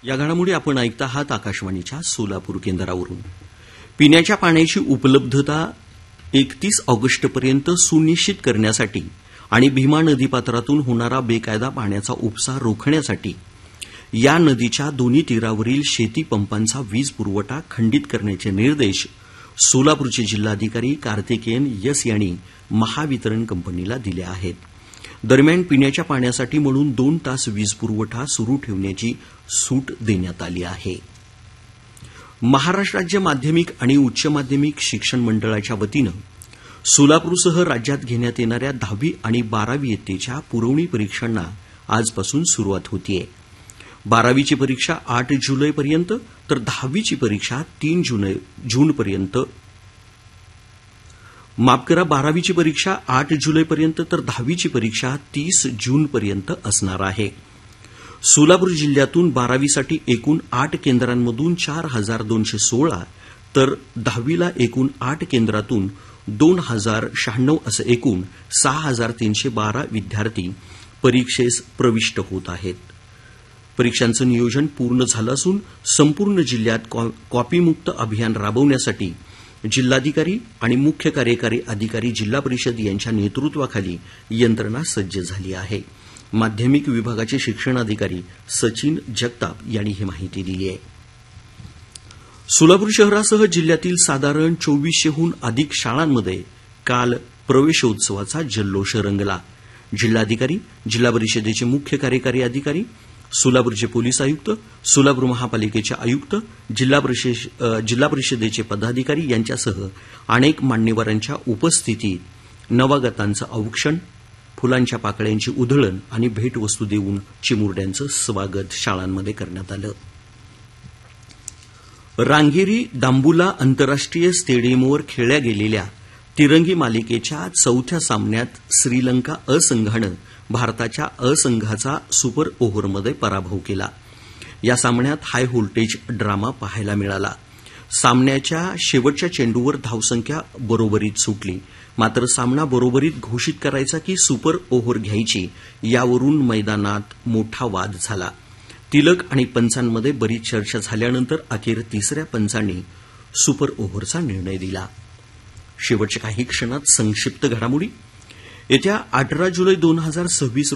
या घडामोडी आपण ऐकत आहात आकाशवाणीच्या सोलापूर केंद्रावरून. पिण्याच्या पाण्याची उपलब्धता 31 ऑगस्टपर्यंत सुनिश्चित करण्यासाठी आणि भीमा नदीपात्रातून होणारा बेकायदा पाण्याचा उपसा रोखण्यासाठी या नदीच्या दोन्ही तीरावरील शेती पंपांचा वीज पुरवठा खंडित करण्याचे निर्देश सोलापूरचे जिल्हाधिकारी कार्तिकेयन एस यांनी महावितरण कंपनीला दिले आहेत. दरम्यान पिण्याच्या पाण्यासाठी म्हणून 2 तास वीज पुरवठा सुरू ठेवण्याची सूट देण्यात आली आहे. महाराष्ट्र राज्य माध्यमिक आणि उच्च माध्यमिक शिक्षण मंडळाच्या वतीनं सोलापूरसह राज्यात घेण्यात येणाऱ्या 10वी आणि 12वी इयत्तेच्या पुरवणी परीक्षांना आजपासून सुरुवात होतीये. 12वीची परीक्षा 8 जुलैपर्यंत तर 10वीची परीक्षा 3 जूनपर्यंत 12वीची परीक्षा 8 जुलैपर्यंत तर 10वीची परीक्षा 30 जूनपर्यंत असणार आहे. सोलापूर जिल्ह्यातून 12वीसाठी एकूण 8 केंद्रांमधून 4,216 तर 10वीला एकूण 8 केंद्रातून 2,096 असं एकूण 6,312 विद्यार्थी परीक्षेस प्रविष्ट होत आहेत. परीक्षांचं नियोजन पूर्ण झालं असून संपूर्ण जिल्ह्यात कॉपीमुक्त अभियान राबवण्यासाठी जिल्हाधिकारी आणि मुख्य कार्यकारी अधिकारी जिल्हा परिषद यांच्या नेतृत्वाखाली यंत्रणा सज्ज झाली आहे. माध्यमिक विभागाचे शिक्षणाधिकारी सचिन जगताप यांनी ही माहिती दिली आहे. सोलापूर शहरासह जिल्ह्यातील साधारण 2400हून अधिक शाळांमध्ये काल प्रवेशोत्सवाचा जल्लोष रंगला. जिल्हाधिकारी, जिल्हा परिषदेचे मुख्य कार्यकारी अधिकारी, सोलापूरचे पोलीस आयुक्त, सोलापूर महापालिकेचे आयुक्त, जिल्हा परिषदेचे पदाधिकारी यांच्यासह अनेक मान्यवरांच्या उपस्थितीत नवागतांचं औक्षण, फुलांच्या पाकळ्यांची उधळण आणि भेटवस्तू देऊन चिमुरड्यांचं स्वागत शाळांमध्ये करण्यात आलं. रांगेरी दांबुला आंतरराष्ट्रीय स्टेडियमवर खेळल्या गेलेल्या तिरंगी मालिकेच्या 4थ्या सामन्यात श्रीलंका अ संघानं भारताच्या अ संघाचा सुपर ओव्हरमध्ये पराभव केला. या सामन्यात हाय व्होल्टेज ड्रामा पाहायला मिळाला. सामन्याच्या शेवटच्या चेंडूवर धावसंख्या बरोबरीत सुटली. मात्र सामना बरोबरीत घोषित करायचा की सुपर ओव्हर घ्यायची यावरून मैदानात मोठा वाद झाला. तिलक आणि पंचांमध्ये बरीच चर्चा झाल्यानंतर अखेर 3ऱ्या पंचांनी सुपर ओव्हरचा निर्णय दिला. शेवटच्या काही क्षणात संक्षिप्त घडामोडी. येत्या 18 जुलै 2026